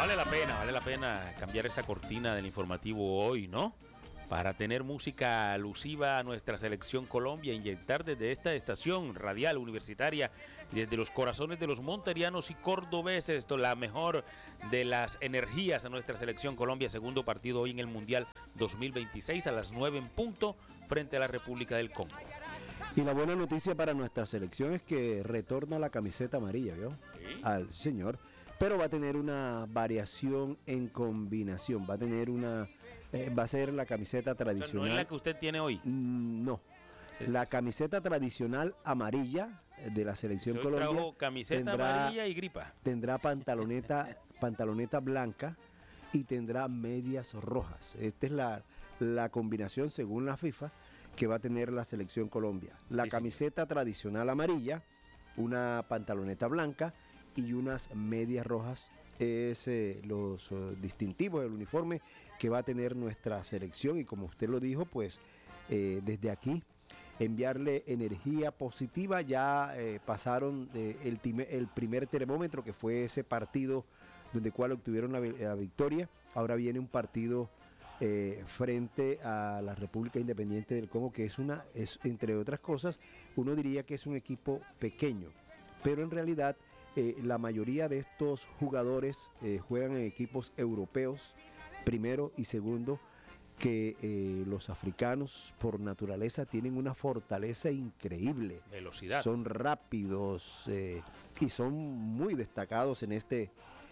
vale la pena cambiar esa cortina del informativo hoy, ¿no? Para tener música alusiva a nuestra selección Colombia, inyectar desde esta estación radial universitaria y desde los corazones de los monterianos y cordobeses, esto la mejor de las energías a nuestra selección Colombia, segundo partido hoy en el Mundial 2026 a las 9 en punto frente a la República del Congo. Y la buena noticia para nuestra selección es que retorna la camiseta amarilla, ¿vio? ¿Sí? Al señor, pero va a tener una variación en combinación, va a tener una... va a ser la camiseta tradicional. ¿No es la que usted tiene hoy? No. La camiseta tradicional amarilla de la selección Colombia. Trajo camiseta amarilla y gripa. Tendrá pantaloneta blanca y tendrá medias rojas. Esta es la combinación según la FIFA que va a tener la selección Colombia. La camiseta tradicional amarilla, una pantaloneta blanca y unas medias rojas. Es los distintivos del uniforme que va a tener nuestra selección, y como usted lo dijo, pues desde aquí enviarle energía positiva. Ya pasaron el primer termómetro, que fue ese partido donde cual obtuvieron la victoria. Ahora viene un partido frente a la República Independiente del Congo, que es entre otras cosas, uno diría que es un equipo pequeño, pero en realidad la mayoría de estos jugadores juegan en equipos europeos, primero, y segundo, que los africanos por naturaleza tienen una fortaleza increíble. Velocidad. Son rápidos y son muy destacados en este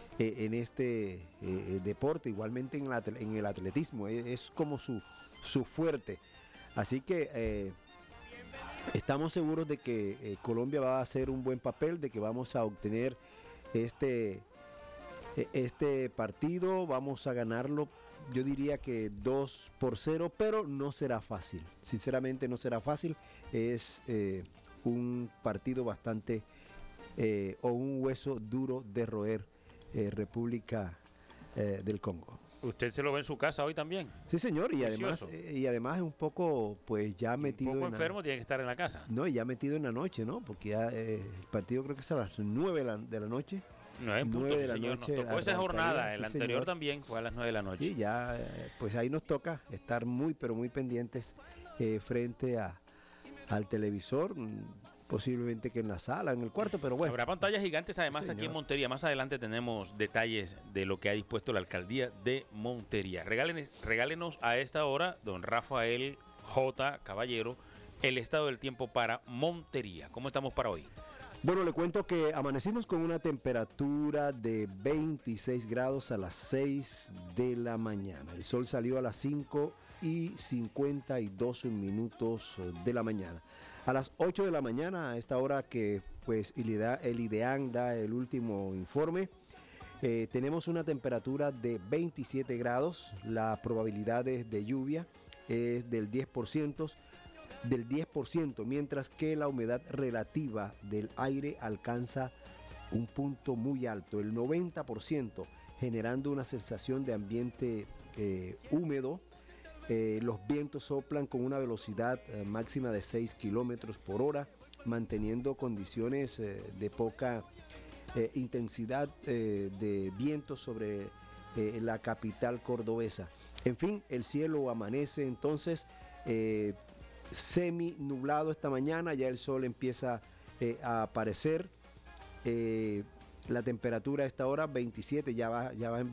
deporte, igualmente en el atletismo, es como su fuerte. Así que estamos seguros de que Colombia va a hacer un buen papel, de que vamos a obtener este partido, vamos a ganarlo, yo diría que 2-0, pero no será fácil, sinceramente no será fácil. Es un partido bastante, o un hueso duro de roer, República del Congo. ¿Usted se lo ve en su casa hoy también? Sí, señor, y además es un poco, pues ya metido... Un poco enfermo, tiene que estar en la casa. No, y ya metido en la noche, ¿no? Porque ya el partido creo que es a las 9 de la noche. 9 de la noche. Nos tocó esa jornada, el anterior señor. También fue a las 9 de la noche. Sí, ya, pues ahí nos toca estar muy, pero muy pendientes frente al televisor, posiblemente que en la sala, en el cuarto, pero bueno. Habrá pantallas gigantes además aquí en Montería. Más adelante tenemos detalles de lo que ha dispuesto la alcaldía de Montería. Regálenos a esta hora, don Rafael J. Caballero, el estado del tiempo para Montería. ¿Cómo estamos para hoy? Bueno, le cuento que amanecimos con una temperatura de 26 grados a las 6 de la mañana. El sol salió a las 5:52 minutos de la mañana. A las 8 de la mañana, a esta hora que pues el IDEAN da el último informe, tenemos una temperatura de 27 grados, la probabilidad de lluvia es del 10%, mientras que la humedad relativa del aire alcanza un punto muy alto, el 90%, generando una sensación de ambiente húmedo. Los vientos soplan con una velocidad máxima de 6 kilómetros por hora, manteniendo condiciones de poca intensidad de viento sobre la capital cordobesa. En fin, el cielo amanece entonces semi nublado esta mañana, ya el sol empieza a aparecer. La temperatura a esta hora 27, ya va en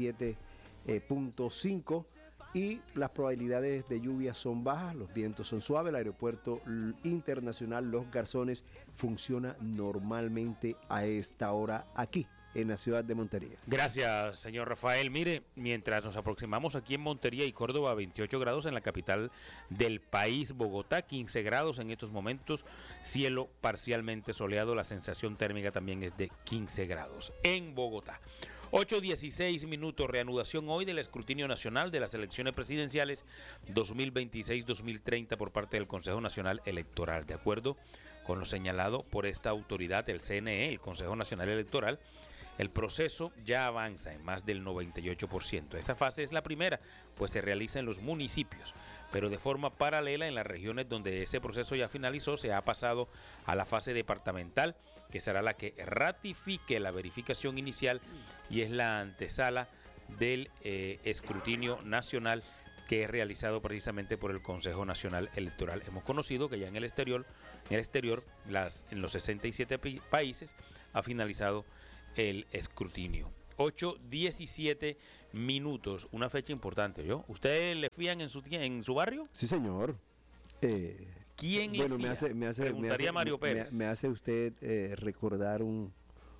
27.5. Y las probabilidades de lluvia son bajas, los vientos son suaves, el aeropuerto internacional Los Garzones funciona normalmente a esta hora aquí en la ciudad de Montería. Gracias, señor Rafael. Mire, mientras nos aproximamos aquí en Montería y Córdoba, 28 grados en la capital del país, Bogotá, 15 grados en estos momentos, cielo parcialmente soleado, la sensación térmica también es de 15 grados en Bogotá. 8:16 minutos, reanudación hoy del escrutinio nacional de las elecciones presidenciales 2026-2030 por parte del Consejo Nacional Electoral. De acuerdo con lo señalado por esta autoridad, el CNE, el Consejo Nacional Electoral, el proceso ya avanza en más del 98%. Esa fase es la primera, pues se realiza en los municipios, pero de forma paralela en las regiones donde ese proceso ya finalizó, se ha pasado a la fase departamental que será la que ratifique la verificación inicial y es la antesala del escrutinio nacional que es realizado precisamente por el Consejo Nacional Electoral. Hemos conocido que ya en el exterior, en los 67 países, ha finalizado el escrutinio. 8:17 minutos, una fecha importante, ¿yo? ¿Ustedes le fían en su barrio? Sí, señor. ¿Quién le fía? Preguntaría Mario Pérez. Me hace usted recordar un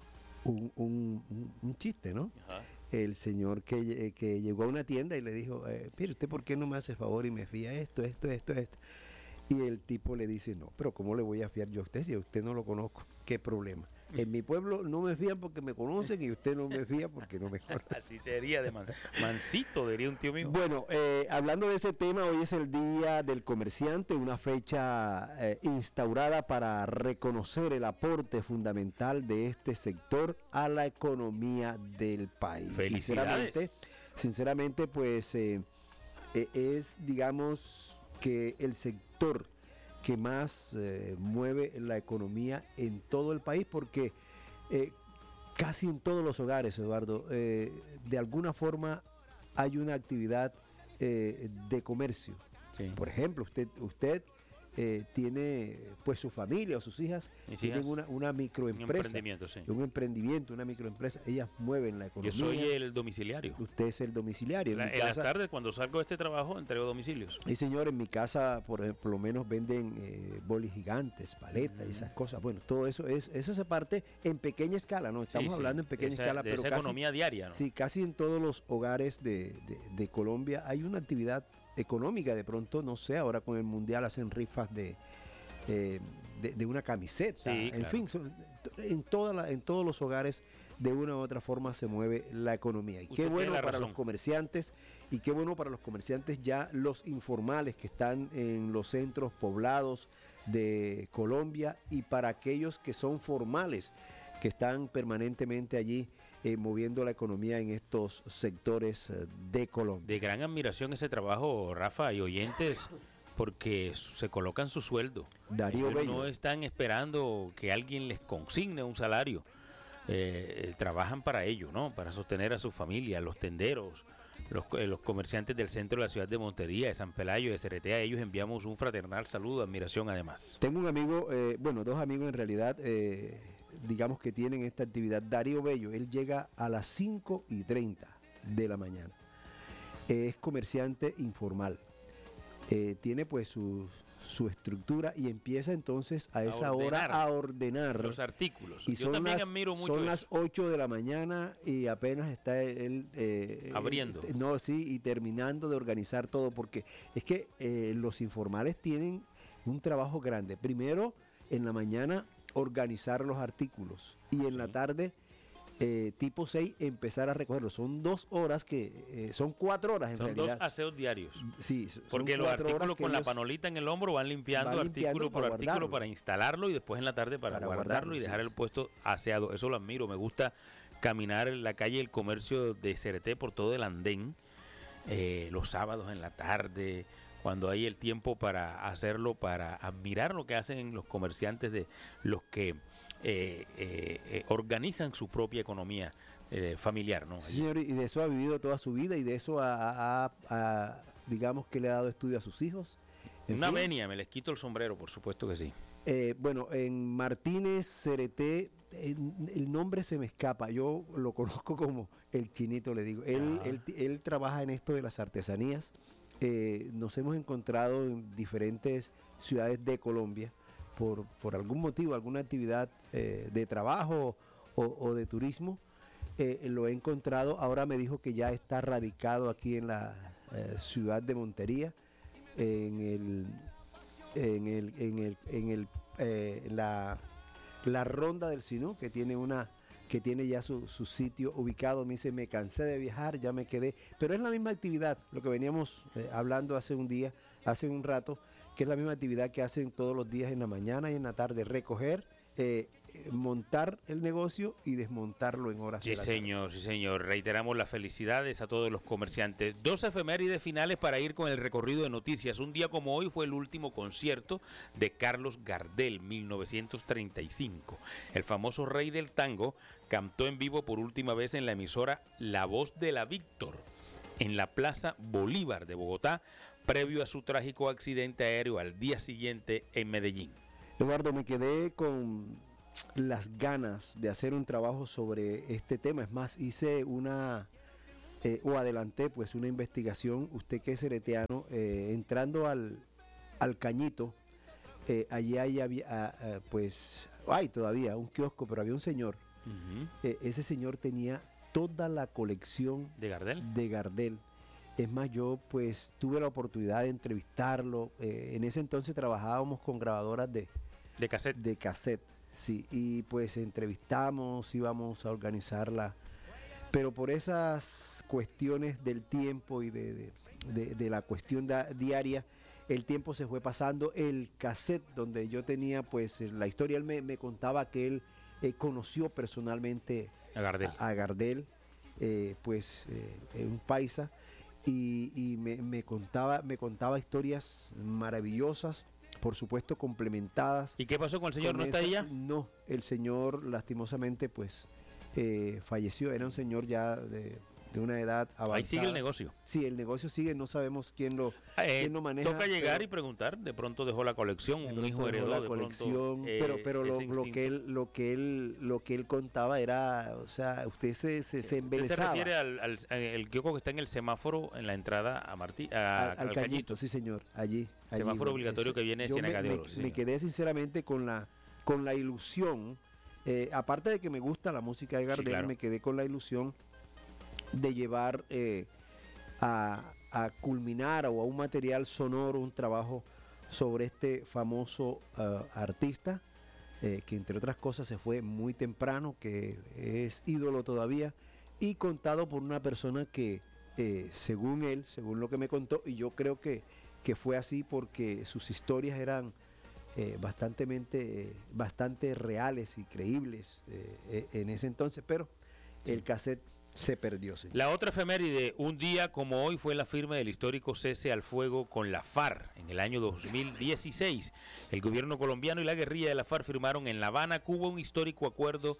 chiste, ¿no? Ajá. El señor que llegó a una tienda y le dijo, mire, ¿usted por qué no me hace favor y me fía esto? Y el tipo le dice, no, pero ¿cómo le voy a fiar yo a usted si a usted no lo conozco? ¿Qué problema? En mi pueblo no me fían porque me conocen y usted no me fía porque no me conoce. Así sería de mansito, diría un tío mío. Bueno, hablando de ese tema, hoy es el Día del Comerciante, una fecha instaurada para reconocer el aporte fundamental de este sector a la economía del país. Felicidades. Sinceramente, pues es, digamos, que el sector que más mueve la economía en todo el país, porque casi en todos los hogares, Eduardo, de alguna forma hay una actividad de comercio. Sí. Por ejemplo, usted tiene pues su familia o sus hijas tienen una microempresa, un emprendimiento, una microempresa, ellas mueven la economía. Yo soy el domiciliario. Usted es el domiciliario. En las tardes, cuando salgo de este trabajo, entrego domicilios. Sí, señor, en mi casa, por lo menos venden bolis gigantes, paletas y esas cosas. Bueno, todo eso se parte en pequeña escala, ¿no? Estamos hablando en pequeña escala, de pero esa economía diaria, ¿no? Sí, casi en todos los hogares de Colombia hay una actividad económica. De pronto, no sé, ahora con el mundial hacen rifas de una camiseta. Sí, en claro. fin, en todos los hogares de una u otra forma se mueve la economía. Y qué bueno para los comerciantes, y qué bueno para los comerciantes ya los informales que están en los centros poblados de Colombia, y para aquellos que son formales, que están permanentemente allí moviendo la economía en estos sectores de Colombia. De gran admiración ese trabajo, Rafa y oyentes, porque se colocan su sueldo. Darío Bello. No están esperando que alguien les consigne un salario. Trabajan para ello, ¿no? Para sostener a su familia, los tenderos, los comerciantes del centro de la ciudad de Montería, de San Pelayo, de Cereté. A ellos enviamos un fraternal saludo, admiración además. Tengo un amigo, dos amigos en realidad, digamos que tienen esta actividad. Darío Bello, él llega a las 5:30 de la mañana. Es comerciante informal. Tiene pues su estructura y empieza entonces a esa hora a ordenar los artículos. Y yo también admiro mucho son las 8 de la mañana y apenas está él abriendo. Y terminando de organizar todo, porque es que los informales tienen un trabajo grande. Primero, en la mañana, organizar los artículos, y en la tarde, tipo 6, empezar a recogerlos. Son 2 horas son 4 horas en realidad. Son 2 aseos diarios. Sí, porque los artículos con la panolita en el hombro van limpiando artículo por artículo para instalarlo, y después en la tarde para guardarlo y dejar el puesto aseado. Eso lo admiro. Me gusta caminar en la calle del comercio de Cereté por todo el andén, los sábados en la tarde, cuando hay el tiempo para hacerlo, para admirar lo que hacen los comerciantes, de los que organizan su propia economía familiar, ¿no? Sí, señor, y de eso ha vivido toda su vida, y de eso digamos que le ha dado estudio a sus hijos. Una venia, me les quito el sombrero, por supuesto que sí. Bueno, en Martínez Cereté, el nombre se me escapa, yo lo conozco como el Chinito, le digo. Él trabaja en esto de las artesanías. Nos hemos encontrado en diferentes ciudades de Colombia por algún motivo, alguna actividad de trabajo o de turismo. Lo he encontrado. Ahora me dijo que ya está radicado aquí en la ciudad de Montería, en la Ronda del Sinú, que tiene ya su sitio ubicado. Me dice, me cansé de viajar, ya me quedé. Pero es la misma actividad, lo que veníamos hablando hace un rato, que es la misma actividad que hacen todos los días en la mañana y en la tarde: recoger montar el negocio y desmontarlo en horas de la tarde. Sí, señor. Reiteramos las felicidades a todos los comerciantes. Dos efemérides finales para ir con el recorrido de noticias. Un día como hoy fue el último concierto de Carlos Gardel, 1935. El famoso rey del tango cantó en vivo por última vez en la emisora La Voz de la Víctor, en la Plaza Bolívar de Bogotá, previo a su trágico accidente aéreo al día siguiente en Medellín. Eduardo, me quedé con las ganas de hacer un trabajo sobre este tema. Es más, hice adelanté pues una investigación, usted que es heretiano, entrando al Cañito, allí había, hay todavía un kiosco, pero había un señor, ese señor tenía toda la colección ¿De Gardel? de Gardel. Es más, yo pues tuve la oportunidad de entrevistarlo. En ese entonces trabajábamos con grabadoras de cassette, sí, y pues entrevistamos, íbamos a organizarla, pero por esas cuestiones del tiempo y de la cuestión diaria, el tiempo se fue pasando. El cassette donde yo tenía pues la historia, él me contaba que él conoció personalmente a Gardel, un paisa, y me contaba historias maravillosas, por supuesto complementadas. ¿Y qué pasó con el señor? ¿No está ahí ya? No, el señor lastimosamente pues falleció. Era un señor ya de una edad avanzada. Ahí sigue el negocio. Sí, el negocio sigue, no sabemos quién lo maneja. Toca llegar y preguntar, de pronto dejó la colección, un hijo heredó la colección, pero lo que él contaba era, o sea, usted se embelesaba. ¿Usted se refiere al kiosco que está en el semáforo en la entrada al Cañito? Sí, señor, allí. Semáforo obligatorio que viene de Ciénaga de Oro. Me quedé sinceramente con la ilusión, aparte de que me gusta la música de Gardel, sí, claro, me quedé con la ilusión de llevar a culminar o a un material sonoro, un trabajo sobre este famoso artista, que entre otras cosas se fue muy temprano, que es ídolo todavía, y contado por una persona que según él, según lo que me contó, y yo creo que fue así porque sus historias eran bastante reales y creíbles en ese entonces, pero sí, el cassette se perdió, señor. La otra efeméride, un día como hoy, fue la firma del histórico cese al fuego con la FARC en el año 2016. El gobierno colombiano y la guerrilla de la FARC firmaron en La Habana, Cuba, un histórico acuerdo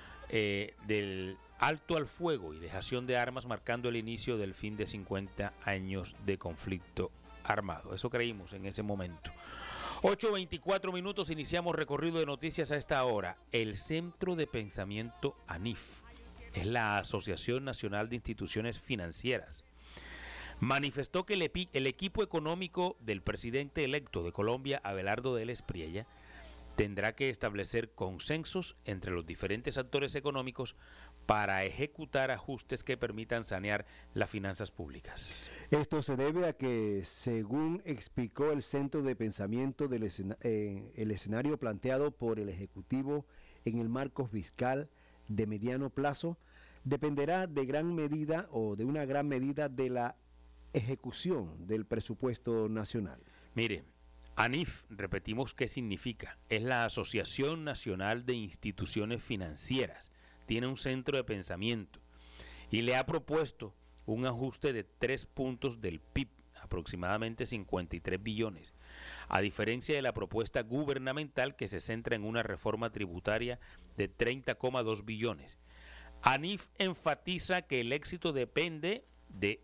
del alto al fuego y dejación de armas, marcando el inicio del fin de 50 años de conflicto armado. Eso creímos en ese momento. 8:24 minutos, iniciamos recorrido de noticias a esta hora. El Centro de Pensamiento ANIF es la Asociación Nacional de Instituciones Financieras. Manifestó que el equipo económico del presidente electo de Colombia, Abelardo Deles Priella, tendrá que establecer consensos entre los diferentes actores económicos para ejecutar ajustes que permitan sanear las finanzas públicas. Esto se debe a que, según explicó el Centro de Pensamiento, el escenario planteado por el Ejecutivo en el marco fiscal de mediano plazo dependerá de una gran medida de la ejecución del presupuesto nacional. Mire, ANIF, repetimos qué significa, es la Asociación Nacional de Instituciones Financieras, tiene un centro de pensamiento y le ha propuesto un ajuste de 3 puntos del PIB, aproximadamente 53 billones, a diferencia de la propuesta gubernamental que se centra en una reforma tributaria de 30,2 billones. ANIF enfatiza que el éxito depende de,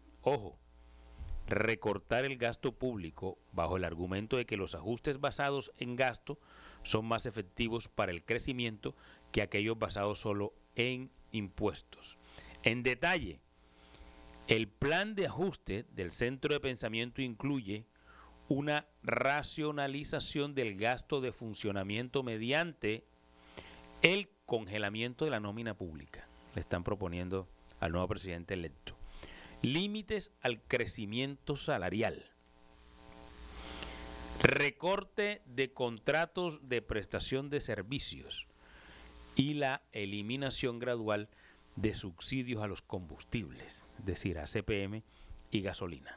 recortar el gasto público bajo el argumento de que los ajustes basados en gasto son más efectivos para el crecimiento que aquellos basados solo en impuestos. En detalle, el plan de ajuste del Centro de Pensamiento incluye una racionalización del gasto de funcionamiento mediante el congelamiento de la nómina pública. Le están proponiendo al nuevo presidente electo. Límites al crecimiento salarial. Recorte de contratos de prestación de servicios y la eliminación gradual de subsidios a los combustibles, es decir, a CPM y gasolina.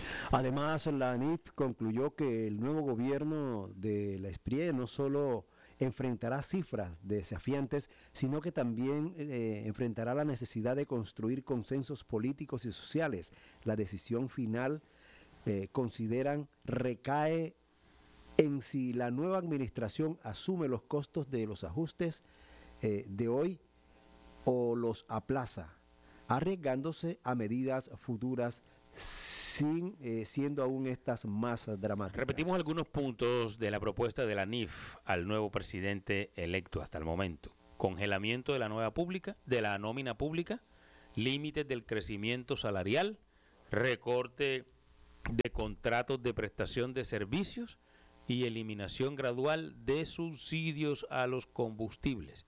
Además, la ANIF concluyó que el nuevo gobierno de la SPRIE no solo enfrentará cifras desafiantes, sino que también enfrentará la necesidad de construir consensos políticos y sociales. La decisión final, consideran, recae en si la nueva administración asume los costos de los ajustes de hoy o los aplaza, arriesgándose a medidas futuras siendo aún estas más dramáticas. Repetimos algunos puntos de la propuesta de la NIF al nuevo presidente electo hasta el momento. Congelamiento de la nómina pública, límites del crecimiento salarial, recorte de contratos de prestación de servicios y eliminación gradual de subsidios a los combustibles,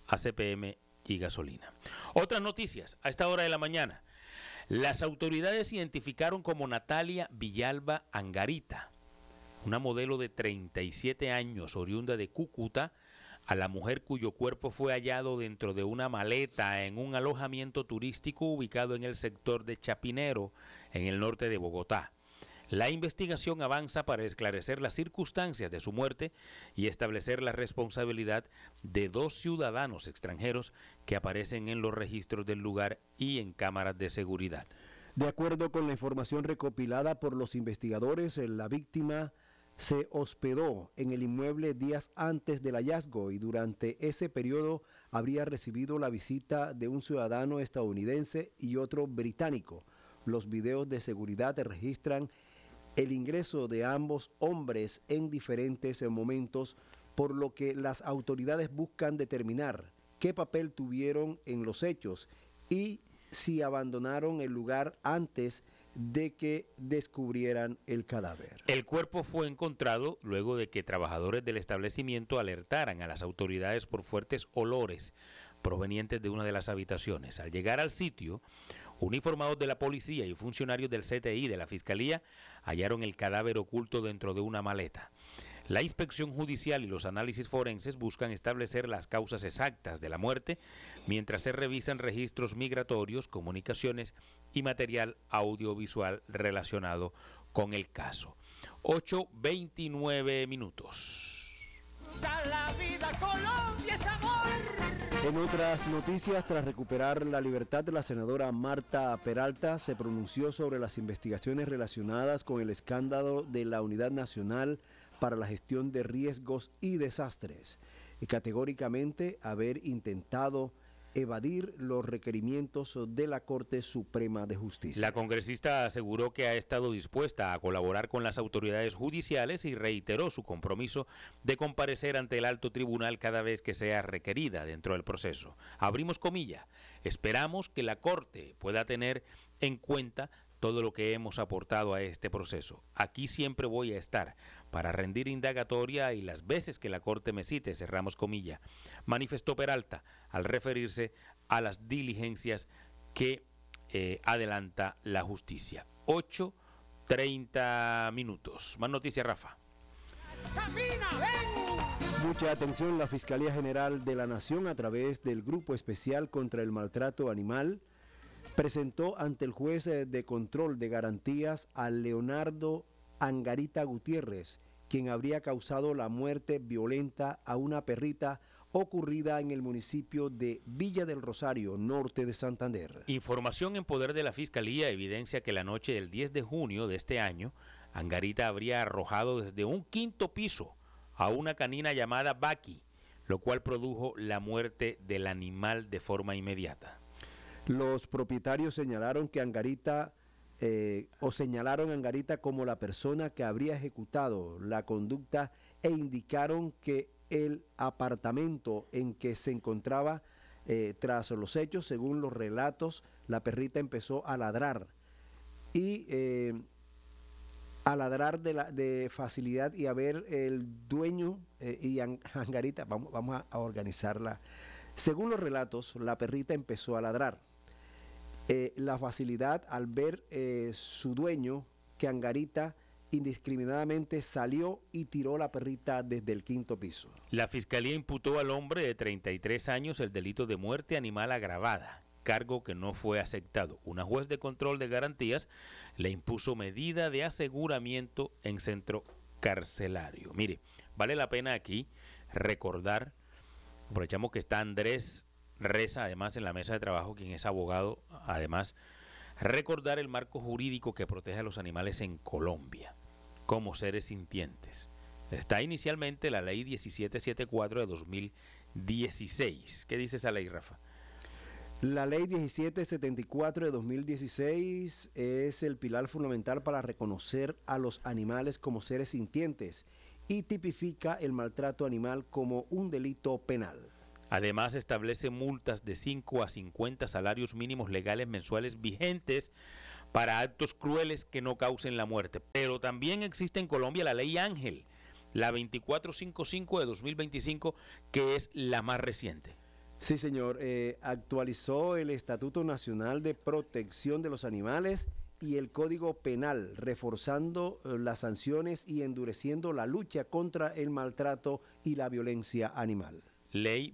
ACPM y gasolina. Otras noticias a esta hora de la mañana. Las autoridades identificaron como Natalia Villalba Angarita, una modelo de 37 años oriunda de Cúcuta, a la mujer cuyo cuerpo fue hallado dentro de una maleta en un alojamiento turístico ubicado en el sector de Chapinero, en el norte de Bogotá. La investigación avanza para esclarecer las circunstancias de su muerte y establecer la responsabilidad de 2 ciudadanos extranjeros que aparecen en los registros del lugar y en cámaras de seguridad. De acuerdo con la información recopilada por los investigadores, la víctima se hospedó en el inmueble días antes del hallazgo y durante ese periodo habría recibido la visita de un ciudadano estadounidense y otro británico. Los videos de seguridad registran el ingreso de ambos hombres en diferentes momentos, por lo que las autoridades buscan determinar qué papel tuvieron en los hechos y si abandonaron el lugar antes de que descubrieran el cadáver. El cuerpo fue encontrado luego de que trabajadores del establecimiento alertaran a las autoridades por fuertes olores provenientes de una de las habitaciones. Al llegar al sitio, uniformados de la policía y funcionarios del CTI de la Fiscalía hallaron el cadáver oculto dentro de una maleta. La inspección judicial y los análisis forenses buscan establecer las causas exactas de la muerte mientras se revisan registros migratorios, comunicaciones y material audiovisual relacionado con el caso. 8:29 minutos. La vida, Colombia es amor. En otras noticias, tras recuperar la libertad, la senadora Marta Peralta se pronunció sobre las investigaciones relacionadas con el escándalo de la Unidad Nacional para la Gestión de Riesgos y Desastres, y categóricamente haber intentado evadir los requerimientos de la Corte Suprema de Justicia. La congresista aseguró que ha estado dispuesta a colaborar con las autoridades judiciales y reiteró su compromiso de comparecer ante el alto tribunal cada vez que sea requerida dentro del proceso. Abrimos comillas, esperamos que la Corte pueda tener en cuenta todo lo que hemos aportado a este proceso. Aquí siempre voy a estar para rendir indagatoria y las veces que la Corte me cite, cerramos comillas, manifestó Peralta al referirse a las diligencias que adelanta la justicia. 8:30 minutos. Más noticias, Rafa. Camina, ven. Mucha atención, la Fiscalía General de la Nación, a través del Grupo Especial contra el Maltrato Animal, presentó ante el juez de control de garantías a Leonardo Angarita Gutiérrez, quien habría causado la muerte violenta a una perrita ocurrida en el municipio de Villa del Rosario, norte de Santander. Información en poder de la Fiscalía evidencia que la noche del 10 de junio de este año, Angarita habría arrojado desde un 5º piso a una canina llamada Baki, lo cual produjo la muerte del animal de forma inmediata. Los propietarios señalaron que señalaron a Angarita como la persona que habría ejecutado la conducta e indicaron que el apartamento en que se encontraba tras los hechos, según los relatos, la perrita empezó a ladrar y a ladrar de facilidad, y a ver el dueño y Angarita, vamos a organizarla. Según los relatos, la perrita empezó a ladrar. La facilidad al ver su dueño, que Angarita indiscriminadamente salió y tiró la perrita desde el 5º piso. La Fiscalía imputó al hombre de 33 años el delito de muerte animal agravada, cargo que no fue aceptado. Una juez de control de garantías le impuso medida de aseguramiento en centro carcelario. Mire, vale la pena aquí recordar, aprovechamos que está Andrés Reza, además en la mesa de trabajo, quien es abogado, además, recordar el marco jurídico que protege a los animales en Colombia como seres sintientes. Está inicialmente la ley 1774 de 2016. ¿Qué dice esa ley, Rafa? La ley 1774 de 2016 es el pilar fundamental para reconocer a los animales como seres sintientes y tipifica el maltrato animal como un delito penal. Además, establece multas de 5 a 50 salarios mínimos legales mensuales vigentes para actos crueles que no causen la muerte. Pero también existe en Colombia la ley Ángel, la 2455 de 2025, que es la más reciente. Sí, señor. Actualizó el Estatuto Nacional de Protección de los Animales y el Código Penal, reforzando las sanciones y endureciendo la lucha contra el maltrato y la violencia animal. Ley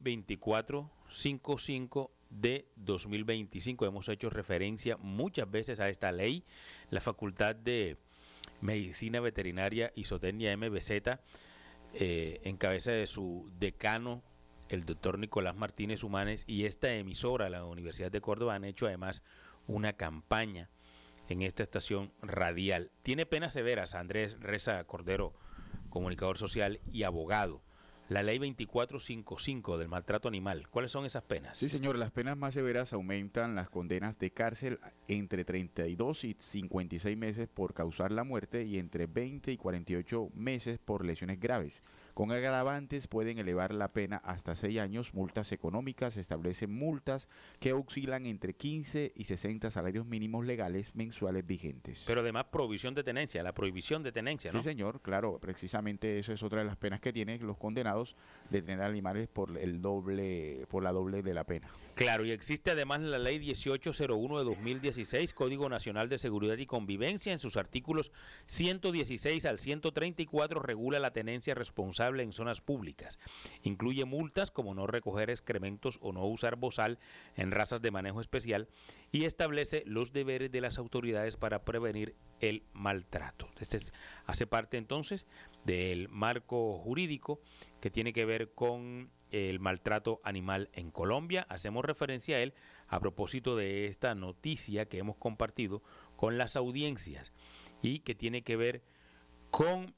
2455 de 2025. Hemos hecho referencia muchas veces a esta ley. La Facultad de Medicina Veterinaria y Zootecnia MBZ, en cabeza de su decano, el doctor Nicolás Martínez Humanes, y esta emisora, la Universidad de Córdoba, han hecho además una campaña en esta estación radial. Tiene penas severas Andrés Reza Cordero, comunicador social y abogado. La ley 2455 del maltrato animal. ¿Cuáles son esas penas? Sí, señor, las penas más severas aumentan las condenas de cárcel entre 32 y 56 meses por causar la muerte y entre 20 y 48 meses por lesiones graves. Con agravantes pueden elevar la pena hasta 6 años, multas económicas, establecen multas que oscilan entre 15 y 60 salarios mínimos legales mensuales vigentes. Pero además prohibición de tenencia, la prohibición de tenencia, ¿no? Sí, señor, claro, precisamente eso es otra de las penas que tienen los condenados de tener animales por la doble de la pena. Claro, y existe además la ley 1801 de 2016, Código Nacional de Seguridad y Convivencia. En sus artículos 116 al 134 regula la tenencia responsable en zonas públicas. Incluye multas como no recoger excrementos o no usar bozal en razas de manejo especial y establece los deberes de las autoridades para prevenir el maltrato. Hace parte entonces del marco jurídico que tiene que ver con el maltrato animal en Colombia. Hacemos referencia a él a propósito de esta noticia que hemos compartido con las audiencias y que tiene que ver con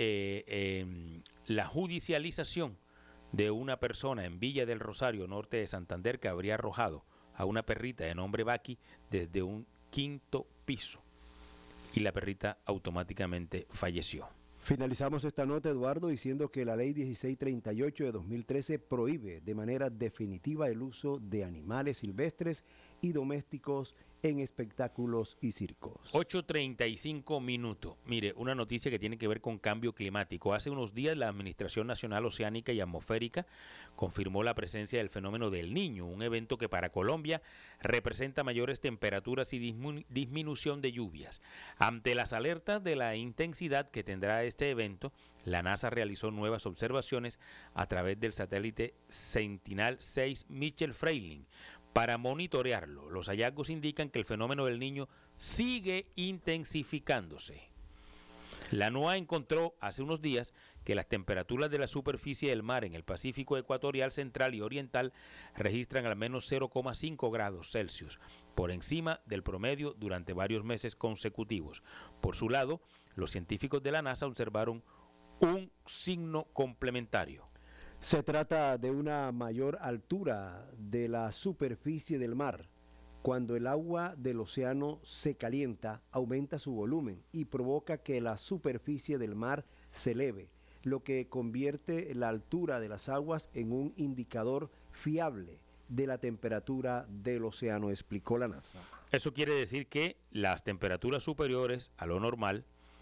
la judicialización de una persona en Villa del Rosario, norte de Santander, que habría arrojado a una perrita de nombre Baki desde un 5º piso y la perrita automáticamente falleció. Finalizamos esta nota, Eduardo, diciendo que la ley 1638 de 2013 prohíbe de manera definitiva el uso de animales silvestres y domésticos en espectáculos y circos. 8:35 minutos. Mire, una noticia que tiene que ver con cambio climático. Hace unos días la Administración Nacional Oceánica y Atmosférica confirmó la presencia del fenómeno del Niño, un evento que para Colombia representa mayores temperaturas y disminución de lluvias. Ante las alertas de la intensidad que tendrá este evento, la NASA realizó nuevas observaciones a través del satélite Sentinel-6 Michel Freiling para monitorearlo. Los hallazgos indican que el fenómeno del Niño sigue intensificándose. La NOAA encontró hace unos días que las temperaturas de la superficie del mar en el Pacífico ecuatorial, central y oriental registran al menos 0,5 grados Celsius, por encima del promedio durante varios meses consecutivos. Por su lado, los científicos de la NASA observaron un signo complementario. Se trata de una mayor altura de la superficie del mar. Cuando el agua del océano se calienta, aumenta su volumen y provoca que la superficie del mar se eleve, lo que convierte la altura de las aguas en un indicador fiable de la temperatura del océano, explicó la NASA. Eso quiere decir que las temperaturas superiores a lo normal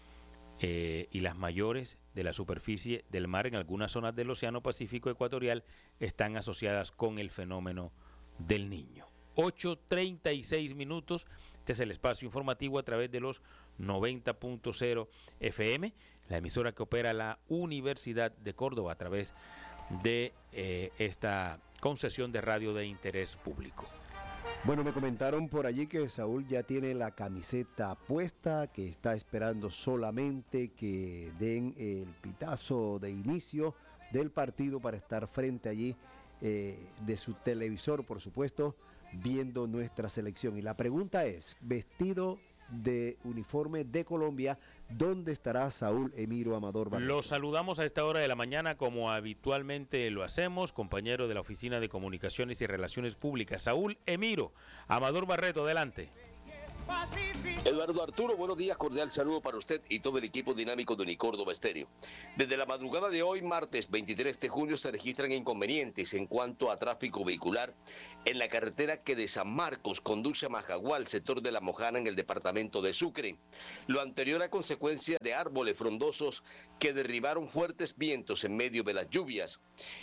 y las mayores de la superficie del mar en algunas zonas del Océano Pacífico ecuatorial están asociadas con el fenómeno del Niño. 8:36 minutos. Este es el espacio informativo a través de los 90.0 FM, la emisora que opera la Universidad de Córdoba a través de esta concesión de radio de interés público. Bueno, me comentaron por allí que Saúl ya tiene la camiseta puesta, que está esperando solamente que den el pitazo de inicio del partido para estar frente allí de su televisor, por supuesto, viendo nuestra selección. Y la pregunta es, vestido de uniforme de Colombia, ¿dónde estará Saúl Emiro Amador Barreto? Lo saludamos a esta hora de la mañana como habitualmente lo hacemos, compañero de la Oficina de Comunicaciones y Relaciones Públicas, Saúl Emiro Amador Barreto, adelante. Eduardo Arturo, buenos días, cordial saludo para usted y todo el equipo dinámico de Unicórdoba Estéreo. Desde la madrugada de hoy, martes 23 de junio, se registran inconvenientes en cuanto a tráfico vehicular en la carretera que de San Marcos conduce a Majagual, sector de La Mojana, en el departamento de Sucre. Lo anterior a consecuencia de árboles frondosos que derribaron fuertes vientos en medio de las lluvias.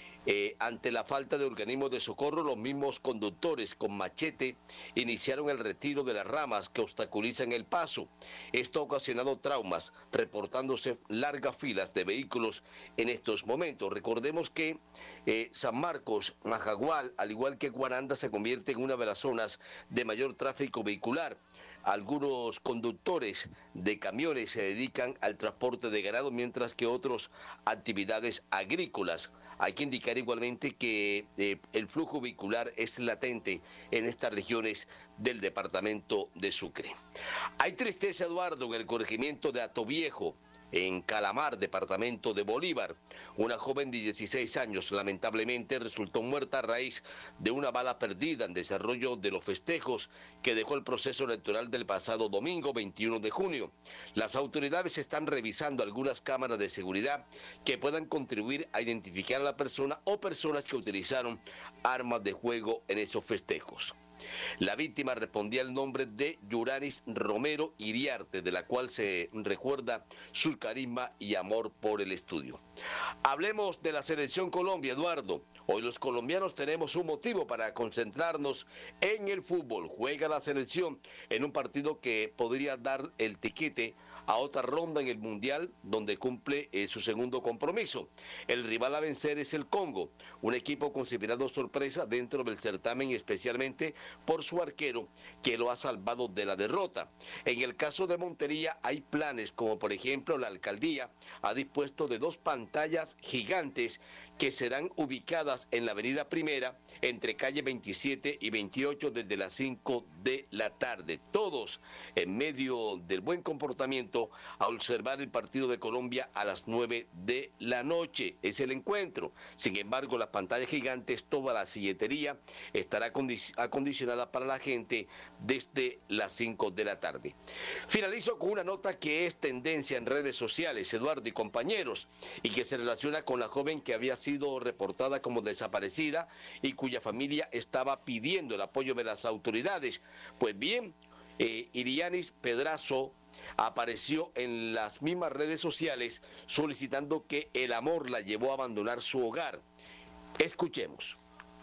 Ante la falta de organismos de socorro, los mismos conductores con machete iniciaron el retiro de las ramas que obstaculizan el paso. Esto ha ocasionado traumas, reportándose largas filas de vehículos en estos momentos. Recordemos que San Marcos, Majagual, al igual que Guaranda, se convierte en una de las zonas de mayor tráfico vehicular. Algunos conductores de camiones se dedican al transporte de ganado, mientras que otros actividades agrícolas. Hay que indicar igualmente que el flujo vehicular es latente en estas regiones del departamento de Sucre. Hay tristeza, Eduardo, en el corregimiento de Atoviejo, en Calamar, departamento de Bolívar. Una joven de 16 años lamentablemente resultó muerta a raíz de una bala perdida en desarrollo de los festejos que dejó el proceso electoral del pasado domingo 21 de junio. Las autoridades están revisando algunas cámaras de seguridad que puedan contribuir a identificar a la persona o personas que utilizaron armas de fuego en esos festejos. La víctima respondía al nombre de Yuranis Romero Iriarte, de la cual se recuerda su carisma y amor por el estudio. Hablemos de la Selección Colombia, Eduardo. Hoy los colombianos tenemos un motivo para concentrarnos en el fútbol. Juega la selección en un partido que podría dar el tiquete a otra ronda en el Mundial, donde cumple su segundo compromiso. El rival a vencer es el Congo, un equipo considerado sorpresa dentro del certamen, especialmente por su arquero, que lo ha salvado de la derrota. En el caso de Montería hay planes, como por ejemplo la alcaldía ha dispuesto de 2 pantallas gigantes que serán ubicadas en la avenida Primera, entre calle 27 y 28, desde las 5 de la tarde. Todos en medio del buen comportamiento a observar el partido de Colombia a las 9 de la noche. Es el encuentro. Sin embargo, las pantallas gigantes, toda la silletería estará acondicionada para la gente desde las 5 de la tarde. Finalizo con una nota que es tendencia en redes sociales, Eduardo y compañeros, y que se relaciona con la joven que había sido reportada como desaparecida y cuya familia estaba pidiendo el apoyo de las autoridades. Pues bien, Irianis Pedrazo apareció en las mismas redes sociales solicitando que el amor la llevó a abandonar su hogar. Escuchemos.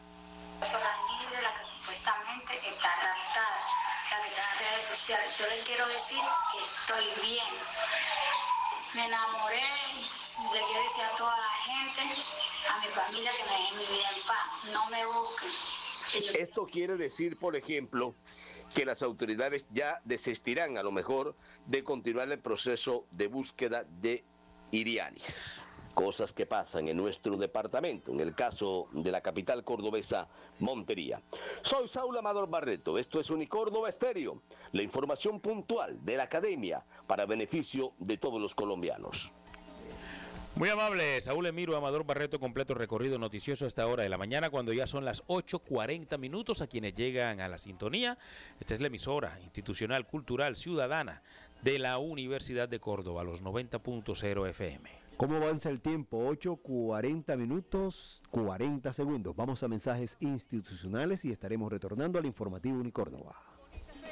La niña, la que supuestamente está raptada, la que está en las redes sociales. Yo le quiero decir que estoy bien. Me enamoré, le quiero decir a toda la gente, a mi familia, que me dejen mi vida en paz, no me busquen. Esto quiere decir, por ejemplo, que las autoridades ya desistirán a lo mejor de continuar el proceso de búsqueda de Irianis. Cosas que pasan en nuestro departamento, en el caso de la capital cordobesa, Montería. Soy Saúl Amador Barreto, esto es Unicórdoba Estéreo, la información puntual de la academia para beneficio de todos los colombianos. Muy amable, Saúl Emiro Amador Barreto, completo recorrido noticioso a esta hora de la mañana, cuando ya son las 8:40 minutos. A quienes llegan a la sintonía, esta es la emisora institucional, cultural, ciudadana de la Universidad de Córdoba, los 90.0 FM. ¿Cómo avanza el tiempo? 8:40 minutos, 40 segundos. Vamos a mensajes institucionales y estaremos retornando al informativo Unicórdoba.